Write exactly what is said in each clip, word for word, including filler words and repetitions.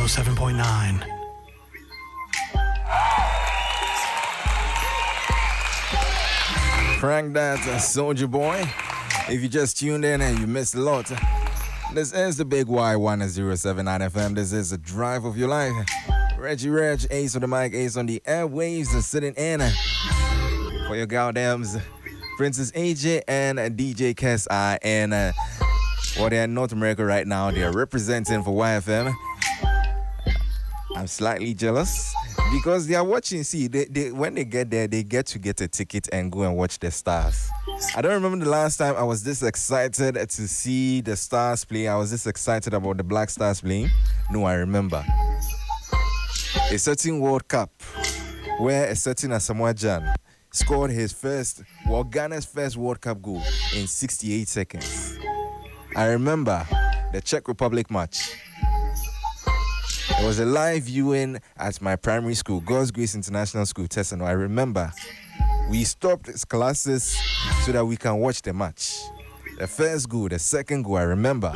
oh seven point nine. Frank, that's a Soldier Boy. If you just tuned in and you missed a lot, this is the Big Y one oh seven point nine F M. This is the drive of your life. Reggie Reg, Ace on the mic, Ace on the airwaves, sitting in for your goddams. Princess A J and D J Kes are in, uh, well, they're in North America right now. They're representing for Y F M. I'm slightly jealous because they are watching. See, they, they when they get there, they get to get a ticket and go and watch the Stars. I don't remember the last time I was this excited to see the Stars play. I was this excited about the Black Stars playing. No, I remember. A certain World Cup where a certain Asamoah Gyan scored his first, well, Ghana's first World Cup goal in sixty-eight seconds. I remember the Czech Republic match. It was a live viewing at my primary school, God's Grace International School, Tessano. I remember we stopped classes so that we can watch the match. The first goal, the second goal, I remember.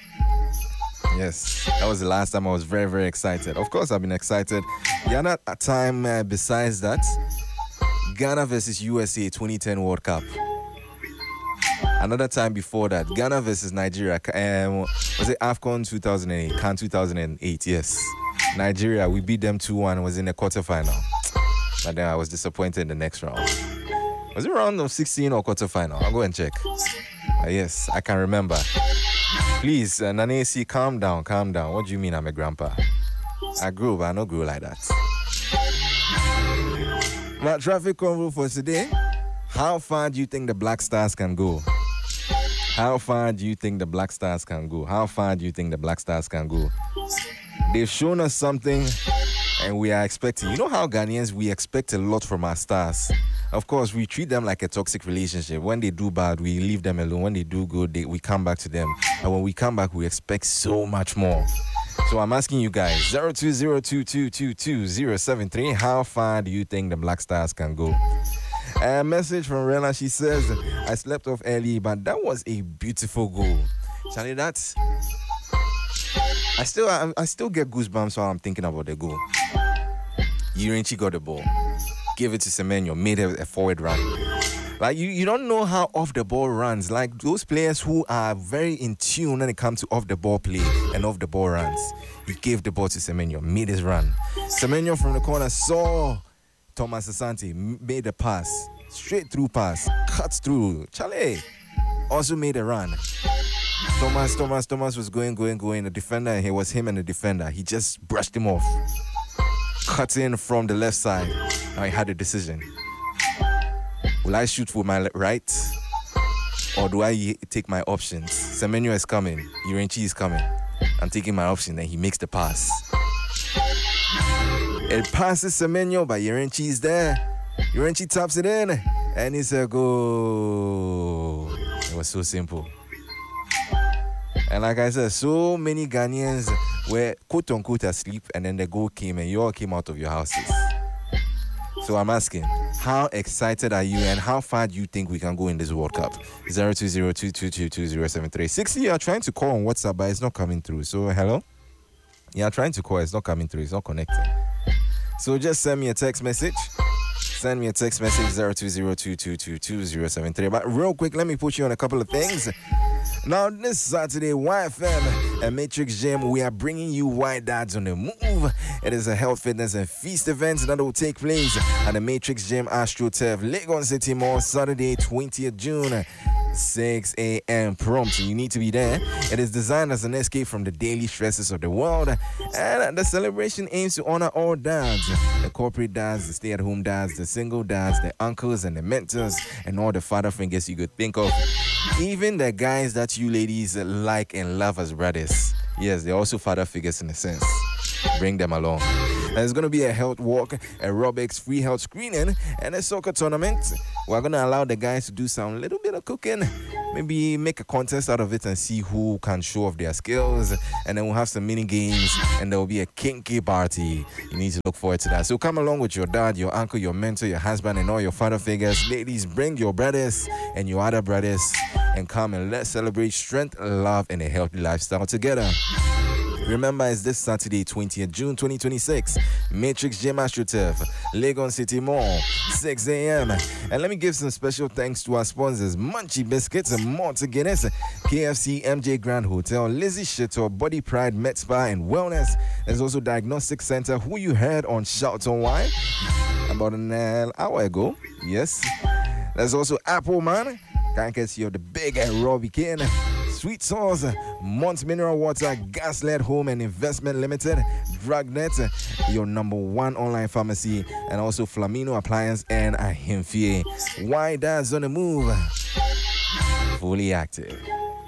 Yes, that was the last time I was very, very excited. Of course, I've been excited. The other time uh, besides that, Ghana versus U S A twenty ten World Cup. Another time before that, Ghana versus Nigeria. Um, was it AFCON two thousand eight? CAN two thousand eight, yes. Nigeria, we beat them two one, was in the quarterfinal. But then I was disappointed in the next round. Was it round of sixteen or quarterfinal? I'll go and check. Uh, yes, I can remember. Please, uh, Nanesi, calm down, calm down. What do you mean I'm a grandpa? I grew, but I don't grow like that. My traffic convo for today. How far do you think the Black Stars can go? How far do you think the Black Stars can go? How far do you think the Black Stars can go? They've shown us something and we are expecting. You know how Ghanaians, we expect a lot from our stars. Of course, we treat them like a toxic relationship. When they do bad, we leave them alone. When they do good, they, we come back to them. And when we come back, we expect so much more. So I'm asking you guys, zero two zero two two two two zero seven three, how far do you think the Black Stars can go? A message from Rena, she says, I slept off early, but that was a beautiful goal. Charlie, that's... I still I, I still get goosebumps while I'm thinking about the goal. Urenchi got the ball. Gave it to Semenyo, made a, a forward run. Like, you, you don't know how off-the-ball runs. Like, those players who are very in tune when it comes to off-the-ball play and off-the-ball runs. He gave the ball to Semenyo, made his run. Semenyo from the corner saw Thomas Asante, made a pass. Straight through pass. Cuts through. Chale also made a run. Thomas, Thomas, Thomas was going, going, going. The defender, it was him and the defender. He just brushed him off. Cut in from the left side. Now he had a decision. Will I shoot with my right? Or do I take my options? Semenyo is coming. Urenchi is coming. I'm taking my option. Then he makes the pass. It passes Semenyo, but Urenchi is there. Urenchi taps it in. And it's a goal. It was so simple. And like I said, so many Ghanaians were quote unquote asleep, and then the goal came and you all came out of your houses. So I'm asking, how excited are you and how far do you think we can go in this World Cup? zero two zero two two two two zero seven three. sixty, you are trying to call on WhatsApp, but it's not coming through. So hello? You are trying to call, it's not coming through, it's not connecting. So just send me a text message. Send me a text message, zero two zero two two two two zero seven three. But real quick, let me put you on a couple of things. Now, this Saturday, Y F M and Matrix Gym, we are bringing you White Dads on the Move. It is a health, fitness, and feast event that will take place at the Matrix Gym AstroTurf, Legon City Mall, Saturday, twentieth of June, six a.m. prompt. You need to be there. It is designed as an escape from the daily stresses of the world, and the celebration aims to honor all dads, the corporate dads, the stay-at-home dads, the single dads, the uncles and the mentors, and all the father figures you could think of. Even the guys that you ladies like and love as brothers. Yes, they're also father figures in a sense. Bring them along. There's going to be a health walk, aerobics, free health screening, and a soccer tournament. We're going to allow the guys to do some little bit of cooking. Maybe make a contest out of it and see who can show off their skills. And then we'll have some mini games, and there will be a kinky party. You need to look forward to that. So come along with your dad, your uncle, your mentor, your husband, and all your father figures. Ladies, bring your brothers and your other brothers and come and let's celebrate strength, love, and a healthy lifestyle together. Remember, it's this Saturday, twentieth of June twenty twenty-six. Matrix Gym AstroTurf, Legon City Mall, six a.m. And let me give some special thanks to our sponsors, Munchie Biscuits and Malt Guinness, K F C, M J Grand Hotel, Lizzie Shittor, Body Pride, Met Spa and Wellness. There's also Diagnostic Center, who you heard on Shout on Wine about an hour ago. Yes. There's also Apple Man, courtesy of the big Robbie Kane. Sweet Sauce, Mont Mineral Water, Gaslit Home and Investment Limited, Drugnet, your number one online pharmacy, and also Flamino Appliance and Ahimfie. Why Dad's on the move? Fully active.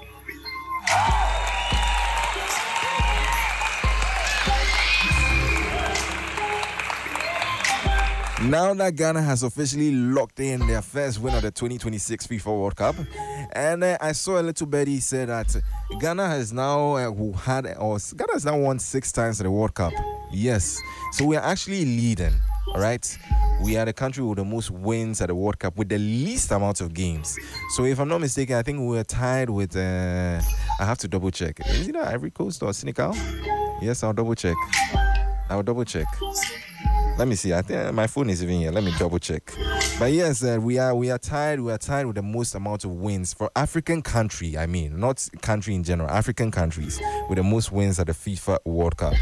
Now that Ghana has officially locked in their first win of the twenty twenty-six FIFA World Cup, and uh, I saw a little birdie say that Ghana has now uh, who had or Ghana has now won six times at the World Cup. Yes, so we are actually leading. All right, we are the country with the most wins at the World Cup with the least amount of games. So if I'm not mistaken, I think we are tied with. Uh, I have to double check. Is it Ivory Coast or Senegal? Yes, I'll double check. I'll double check. Let me see. I think my phone is even here. Let me double check. But yes, uh, we are we are tied. We are tied with the most amount of wins for African country. I mean, not country in general. African countries with the most wins at the FIFA World Cup.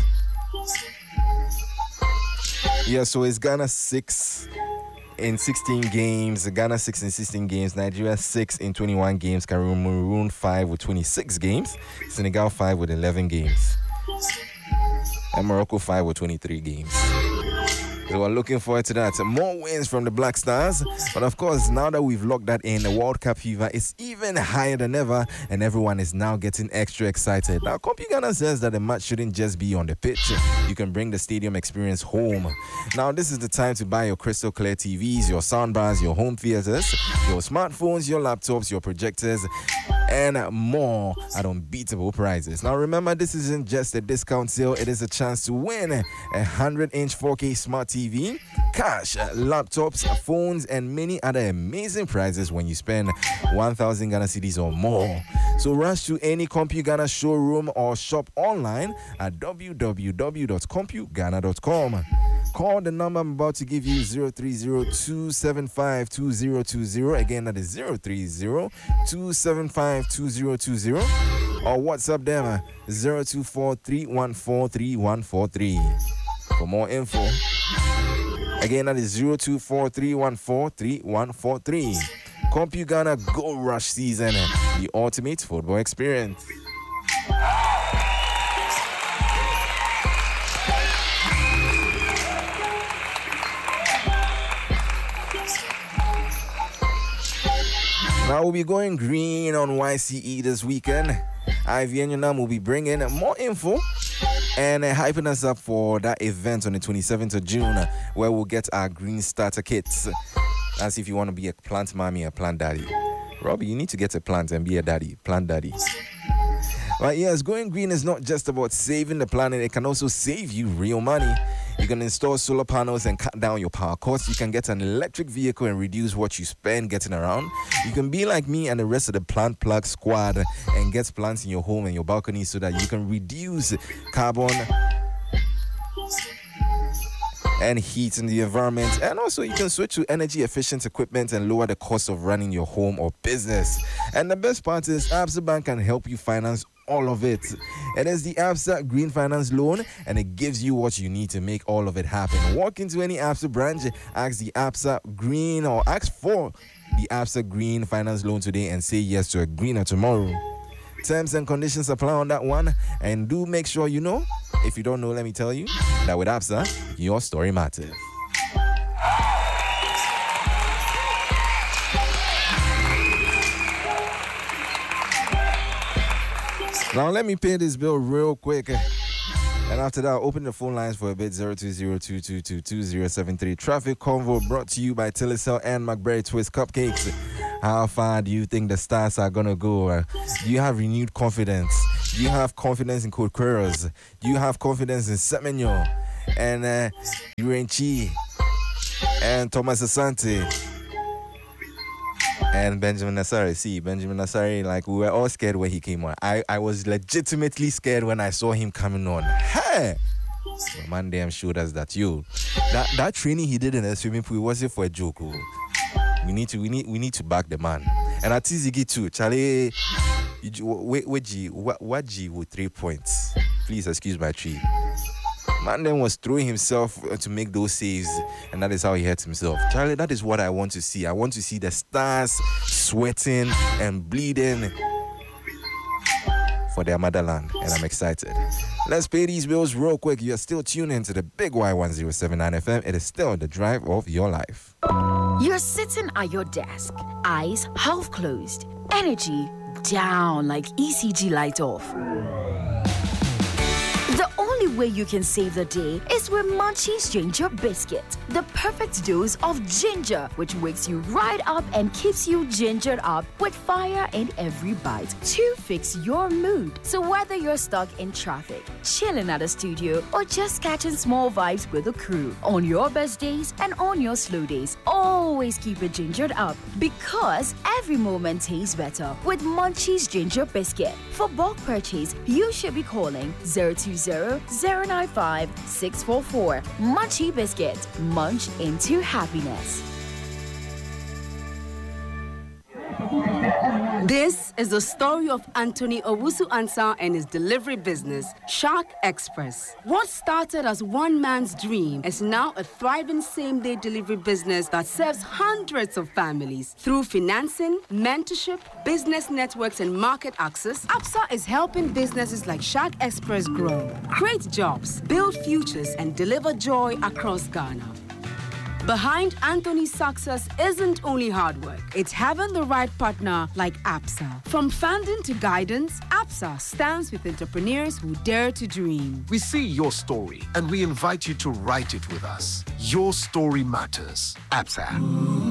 Yeah, so it's Ghana six in sixteen games. Ghana six in sixteen games. Nigeria six in twenty-one games. Cameroon five with twenty-six games. Senegal five with eleven games. And Morocco five with twenty-three games. So we're looking forward to that. More wins from the Black Stars. But of course, now that we've locked that in, the World Cup fever is even higher than ever, and everyone is now getting extra excited. Now, CompuGhana says that the match shouldn't just be on the pitch. You can bring the stadium experience home. Now, this is the time to buy your crystal clear T Vs, your soundbars, your home theaters, your smartphones, your laptops, your projectors, and more at unbeatable prices. Now, remember, this isn't just a discount sale. It is a chance to win a one hundred inch four K smart T V, cash, laptops, phones, and many other amazing prizes when you spend one thousand Ghana cedis or more. So rush to any CompuGhana showroom or shop online at w w w dot compughana dot com. Call the number I'm about to give you, zero three zero, two seven five, two zero two zero. Again, that is zero three zero, two seven five, two zero two zero. Or WhatsApp them, zero two four, three one four, three one four three. For more info, again, that is zero two four, three one four, three one four three. CompuGhana Gold Rush Season, the ultimate football experience. Now we'll be going green on Y C E this weekend. Ivy and Yonam will be bringing more info and uh, hyping us up for that event on the twenty-seventh of June, where we'll get our green starter kits. That's if you want to be a plant mommy, a plant daddy. Robbie, you need to get a plant and be a daddy, plant daddy. But yes, going green is not just about saving the planet, it can also save you real money. You can install solar panels and cut down your power costs. You can get an electric vehicle and reduce what you spend getting around. You can be like me and the rest of the Plant Plug squad and get plants in your home and your balcony so that you can reduce carbon and heat in the environment. And also you can switch to energy efficient equipment and lower the cost of running your home or business. And the best part is Absa Bank can help you finance all of it. It is the Absa Green Finance Loan, and it gives you what you need to make all of it happen. Walk into any Absa branch, ask the Absa Green or ask for the Absa Green Finance Loan today and say yes to a greener tomorrow. Terms and conditions apply on that one, and do make sure you know. If you don't know, let me tell you that with Absa, your story matters. Now let me pay this bill real quick, and after that I'll open the phone lines for a bit. Zero two zero, two two two, two zero seven three. Traffic Convo brought to you by Telecel and McBerry Twist Cupcakes. How far do you think the Stars are gonna go? Uh, do you have renewed confidence? Do you have confidence in Code Queros? Do you have confidence in Semenyo and uh, Urenchi and Thomas Asante? And Benjamin Nassari, see, Benjamin Nassari, like, we were all scared when he came on. I, I was legitimately scared when I saw him coming on. Hey! So man damn showed us that, yo, that, that training he did in the swimming pool wasn't for a joke. Oh. We need to, we need, we need to back the man. And at Ziggy too, Charlie, wait, wait, what, what G with three points? Please excuse my tree. Man then was throwing himself to make those saves, and that is how he hurt himself. Charlie, that is what I want to see. I want to see the stars sweating and bleeding for their motherland, and I'm excited. Let's pay these bills real quick. You're still tuned into the Big Y one oh seven point nine F M. It is still the drive of your life. You're sitting at your desk, eyes half closed, energy down like E C G light off. The only way you can save the day is with Munchie's Ginger Biscuit, the perfect dose of ginger, which wakes you right up and keeps you gingered up with fire in every bite to fix your mood. So whether you're stuck in traffic, chilling at a studio, or just catching small vibes with the crew, on your best days and on your slow days, always keep it gingered up, because every moment tastes better with Munchie's Ginger Biscuit. For bulk purchase, you should be calling zero two zero, zero nine five, six four four. Munchie Biscuit. Munch into happiness. This is the story of Anthony Owusu-Ansah and his delivery business, Shark Express. What started as one man's dream is now a thriving same-day delivery business that serves hundreds of families. Through financing, mentorship, business networks, and market access, APSA is helping businesses like Shark Express grow, create jobs, build futures, and deliver joy across Ghana. Behind Anthony's success isn't only hard work. It's having the right partner like APSA. From funding to guidance, APSA stands with entrepreneurs who dare to dream. We see your story and we invite you to write it with us. Your story matters. APSA.